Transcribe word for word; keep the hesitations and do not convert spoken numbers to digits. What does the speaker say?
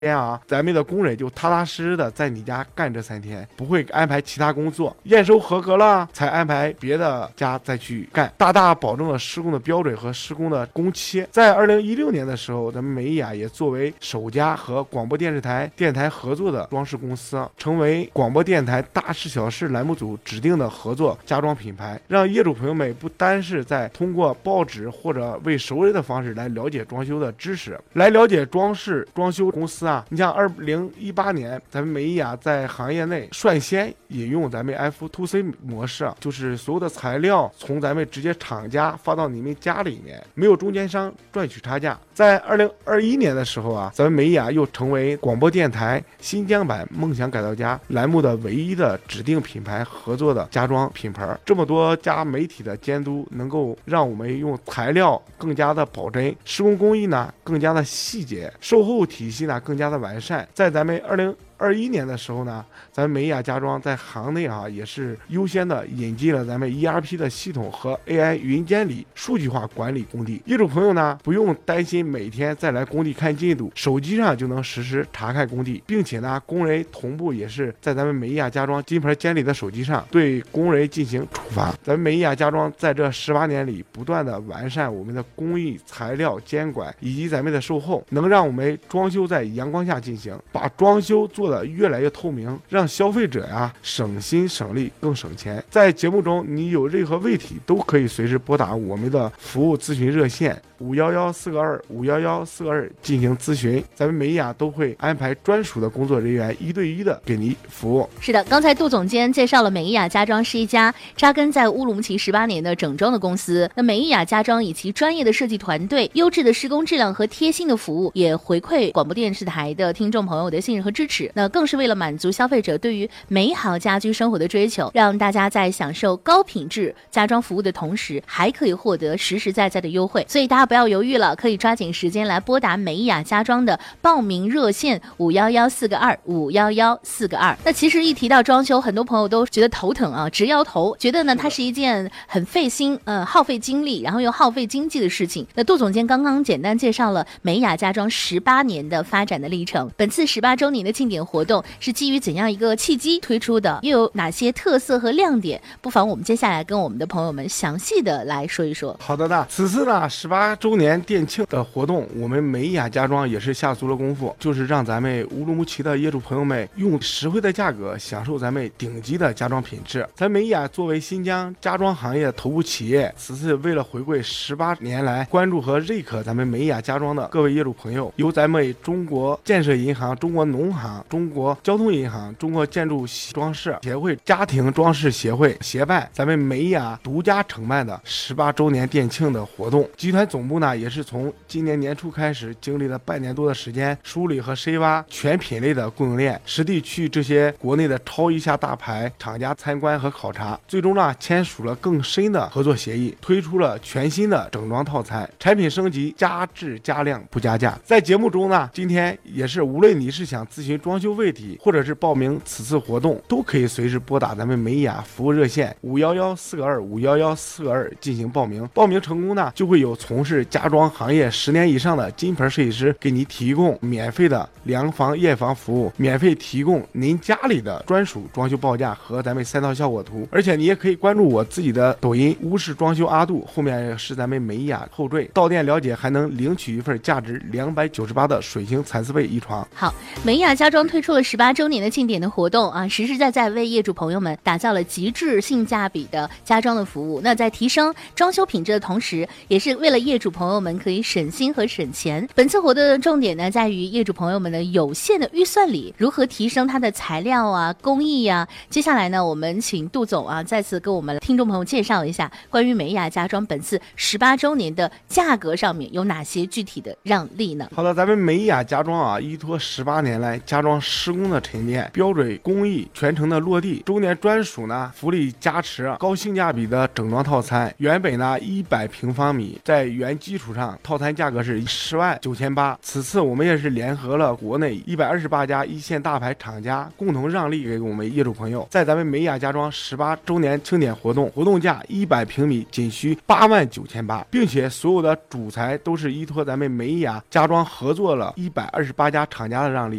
天啊，咱们的工人就踏踏实实的在你家干这三天，不会安排其他工作，验收合格了才安排别的家再去干，大大保证了施工的标准和施工的工期。在二零一六年的时候，咱们美雅也作为首家和广播电视台电台合作的装饰公司，成为广播电台大事小事栏目组指定的合作家装品牌，让业主朋友们不单是在通过报纸或者为熟人的方式来了解装修的知识，来了解装饰装修公司啊。你像二零一八年，咱们美雅在行业内率先引用咱们 F to C 模式，就是所有的材料从咱们直接厂家发到你们家里面，没有中间商赚取差价。在二零二一年的时候啊，咱们美雅又成为广播电台新疆版梦想改造家栏目的唯一的指定品牌合作的家装品牌。这么多家媒体的监督，能够让我们用材料更加的保真，施工工艺呢更加的细节，售后体系呢更加的完善。在咱们二零二一年的时候呢，咱们美雅家装在行内啊也是优先的引进了咱们 E R P 的系统和 A I 云监理数据化管理工地。业主朋友呢不用担心每天再来工地看进度，手机上就能实时查看工地，并且呢工人同步也是在咱们美雅家装金牌监理的手机上对工人进行处罚。咱们美雅家装在这十八年里不断的完善我们的工艺、材料监管以及咱们的售后，能让我们装修在阳光下进行，把装修做越来越透明，让消费者呀省心省力更省钱。在节目中你有任何问题都可以随时拨打我们的服务咨询热线五幺幺四个二五幺幺四个二进行咨询，咱们美雅都会安排专属的工作人员一对一的给您服务。 是的，刚才杜总监介绍了美雅家装是一家扎根在乌鲁木齐十八年的整装的公司。那美雅家装以其专业的设计团队、优质的施工质量和贴心的服务，也回馈广播电视台的听众朋友的信任和支持。那更是为了满足消费者对于美好家居生活的追求，让大家在享受高品质家装服务的同时，还可以获得实实在在的优惠。所以大家不要犹豫了，可以抓紧时间来拨打美雅家装的报名热线五幺幺四个二五幺幺四个二。那其实一提到装修，很多朋友都觉得头疼啊，直摇头，觉得呢它是一件很费心、呃耗费精力，然后又耗费经济的事情。那杜总监刚刚简单介绍了美雅家装十八年的发展的历程，本次十八周年的庆典活动是基于怎样一个契机推出的，又有哪些特色和亮点？不妨我们接下来跟我们的朋友们详细的来说一说。 好的呢，此次呢十八周年店庆的活动，我们美雅家装也是下足了功夫，就是让咱们乌鲁木齐的业主朋友们用实惠的价格享受咱们顶级的家装品质。咱美雅作为新疆家装行业头部企业，此次为了回馈十八年来关注和认可咱们美雅家装的各位业主朋友，由咱们中国建设银行、中国农行、中国交通银行、中国建筑装饰协会、家庭装饰协会协办咱们美雅独家承办的十八周年店庆的活动。集团总部呢也是从今年年初开始，经历了半年多的时间，梳理和深挖全品类的供应链，实地去这些国内的超一线大牌厂家参观和考察，最终呢签署了更深的合作协议，推出了全新的整装套餐，产品升级，加质加量不加价。在节目中呢，今天也是无论你是想咨询装修问题，或者是报名此次活动，都可以随时拨打咱们美雅服务热线五幺幺四个二五幺幺四个二进行报名。报名成功呢，就会有从事家装行业十年以上的金牌设计师给您提供免费的量房验房服务，免费提供您家里的专属装修报价和咱们三套效果图。而且你也可以关注我自己的抖音屋式装修阿杜，后面是咱们美雅后缀，到店了解还能领取一份价值两百九十八的水晶蚕丝被一床。 好，美雅家装推出了十八周年的庆典的活动啊，实实在在为业主朋友们打造了极致性价比的家装的服务。那在提升装修品质的同时，也是为了业主朋友们可以省心和省钱。本次活动的重点呢，在于业主朋友们的有限的预算里，如何提升它的材料啊、工艺啊。接下来呢，我们请杜总啊，再次跟我们听众朋友介绍一下关于美雅家装本次十八周年的价格上面有哪些具体的让利呢？ 好的，咱们美雅家装啊，依托十八年来家装施工的沉淀，标准工艺全程的落地。周年专属呢，福利加持，高性价比的整装套餐。原本呢一百平方米，在原基础上，套餐价格是十万九千八。此次我们也是联合了国内一百二十八家一线大牌厂家，共同让利给我们业主朋友，在咱们美雅家装十八周年庆典活动，活动价一百平米仅需八万九千八，并且所有的主材都是依托咱们美雅家装合作了一百二十八家厂家的让利。